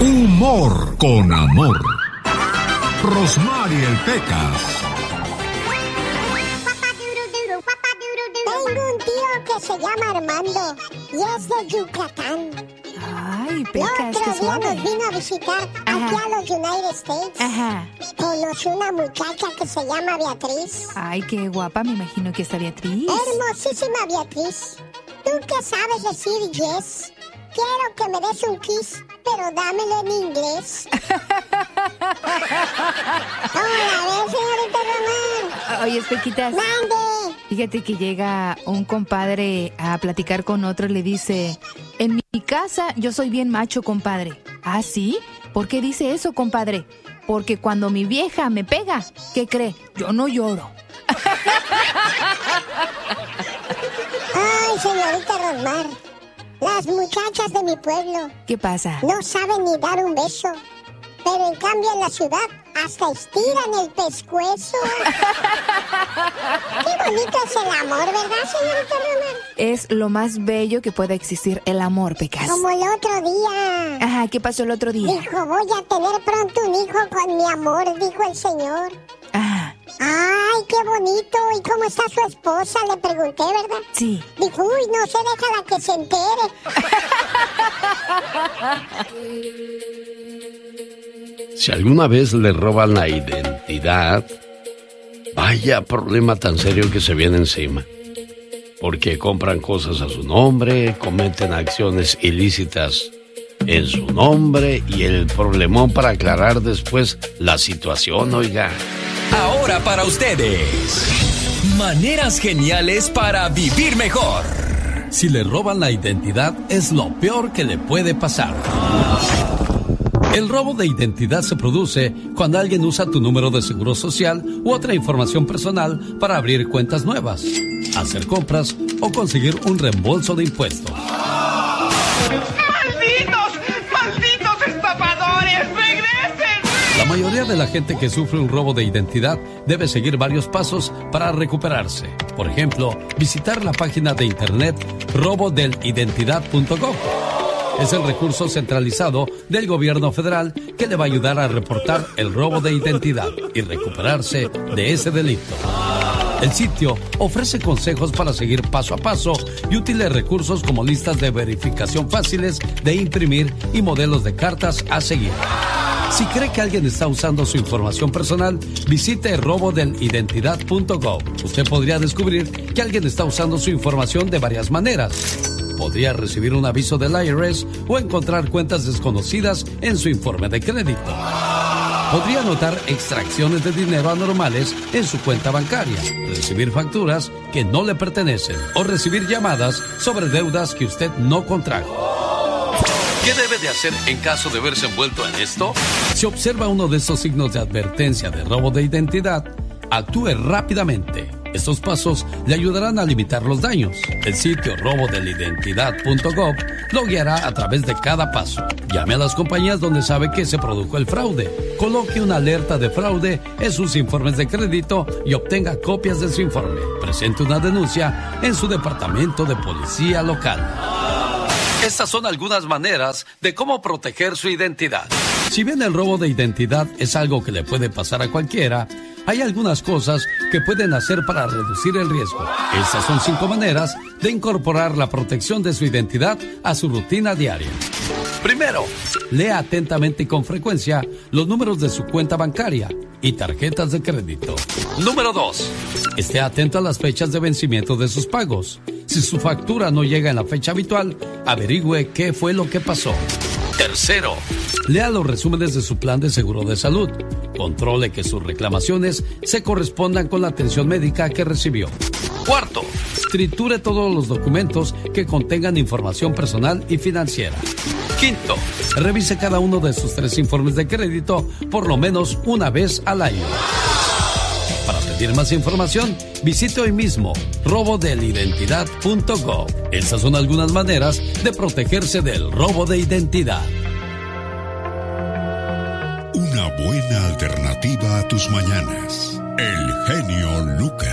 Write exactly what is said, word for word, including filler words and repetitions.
Humor con amor. Rosmarie el Pecas. Tengo un tío que se llama Armando y es de Yucatán. Ay, Pecas, el otro qué día suave. nos vino a visitar Ajá. aquí a los United States. Ajá. Conoció una muchacha que se llama Beatriz. Ay, qué guapa, me imagino que está Beatriz. Hermosísima Beatriz. ¿Tú qué sabes decir yes? Quiero que me des un kiss, pero dámelo en inglés. Hola, a ver, señorita Román. Oye, Pequitas. ¡Mande! Fíjate que llega un compadre a platicar con otro y le dice: en mi casa yo soy bien macho, compadre. ¿Ah, sí? ¿Por qué dice eso, compadre? Porque cuando mi vieja me pega, ¿qué cree? Yo no lloro. Ay, señorita Rosmar, las muchachas de mi pueblo ¿Qué pasa? no saben ni dar un beso, pero en cambio en la ciudad hasta estiran el pescuezo. Qué bonito es el amor, ¿verdad, señorita Román? Es lo más bello que puede existir, el amor, Pecas. Como el otro día. Ajá, ¿qué pasó el otro día? Dijo, voy a tener pronto un hijo con mi amor, dijo el señor. Ajá, Ay, qué bonito. ¿Y cómo está su esposa? Le pregunté, ¿verdad? sí. Dijo, uy, no sé, déjala que se entere. Si alguna vez le roban la identidad, vaya problema tan serio que se viene encima. Porque compran cosas a su nombre, cometen acciones ilícitas en su nombre y el problemón para aclarar después la situación, oiga. Ahora para ustedes, maneras geniales para vivir mejor. Si le roban la identidad, es lo peor que le puede pasar. El robo de identidad se produce cuando alguien usa tu número de seguro social u otra información personal para abrir cuentas nuevas, hacer compras o conseguir un reembolso de impuestos. ¡Malditos! ¡Malditos estafadores! ¡Regresen! La mayoría de la gente que sufre un robo de identidad debe seguir varios pasos para recuperarse. Por ejemplo, visitar la página de internet robo del identidad punto gov. Es el recurso centralizado del gobierno federal que le va a ayudar a reportar el robo de identidad y recuperarse de ese delito. El sitio ofrece consejos para seguir paso a paso y útiles recursos como listas de verificación fáciles de imprimir y modelos de cartas a seguir. Si cree que alguien está usando su información personal, visite robo del identidad punto gov. Usted podría descubrir que alguien está usando su información de varias maneras. Podría recibir un aviso del I R S o encontrar cuentas desconocidas en su informe de crédito. Podría notar extracciones de dinero anormales en su cuenta bancaria, recibir facturas que no le pertenecen o recibir llamadas sobre deudas que usted no contrajo. ¿Qué debe de hacer en caso de verse envuelto en esto? Si observa uno de estos signos de advertencia de robo de identidad, actúe rápidamente. Estos pasos le ayudarán a limitar los daños. El sitio robo del identidad punto gov lo guiará a través de cada paso. Llame a las compañías donde sabe que se produjo el fraude. Coloque una alerta de fraude en sus informes de crédito y obtenga copias de su informe. Presente una denuncia en su departamento de policía local. Estas son algunas maneras de cómo proteger su identidad. Si bien el robo de identidad es algo que le puede pasar a cualquiera, hay algunas cosas que pueden hacer para reducir el riesgo. Estas son cinco maneras de incorporar la protección de su identidad a su rutina diaria. Primero, lea atentamente y con frecuencia los números de su cuenta bancaria y tarjetas de crédito. Número dos, esté atento a las fechas de vencimiento de sus pagos. Si su factura no llega en la fecha habitual, averigüe qué fue lo que pasó. Tercero, lea los resúmenes de su plan de seguro de salud. Controle que sus reclamaciones se correspondan con la atención médica que recibió. Cuarto, triture todos los documentos que contengan información personal y financiera. Quinto, revise cada uno de sus tres informes de crédito por lo menos una vez al año. Para pedir más información, visite hoy mismo robo del identidad punto gov. Estas son algunas maneras de protegerse del robo de identidad. Una buena alternativa a tus mañanas. El genio Lucas.